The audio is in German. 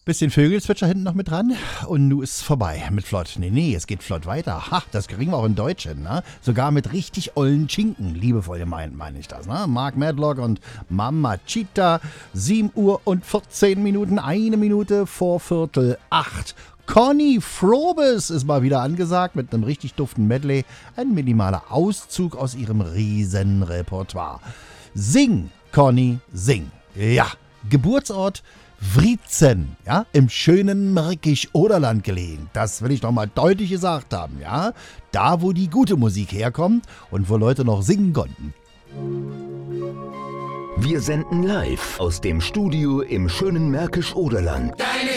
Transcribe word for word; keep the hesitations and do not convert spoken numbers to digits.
Bisschen Vögelzwitscher hinten noch mit dran und nu ist vorbei mit flott. Nee, nee, es geht flott weiter. Ha, das kriegen wir auch in Deutsch hin, ne? Sogar mit richtig ollen Schinken, liebevoll gemeint, meine ich das, ne? Mark Medlock und Mama Chita, sieben Uhr und vierzehn Minuten, eine Minute vor Viertel acht. Conny Frobes ist mal wieder angesagt mit einem richtig duften Medley. Ein minimaler Auszug aus ihrem Riesenrepertoire. Sing, Conny, sing. Ja, Geburtsort Wriezen, ja, im schönen Märkisch-Oderland gelegen. Das will ich noch mal deutlich gesagt haben, ja. Da, wo die gute Musik herkommt und wo Leute noch singen konnten. Wir senden live aus dem Studio im schönen Märkisch-Oderland.